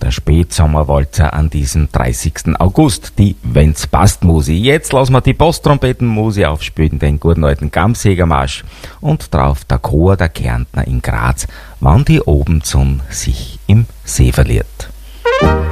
der Spätsommerwalzer an diesem 30. August, die Wenn's passt Musi. Jetzt lassen wir die Posttrompetenmusi aufspielen, den guten alten Gamsjägermarsch und drauf der Chor der Kärntner in Graz, wann die Abendsunn sich im See verliert.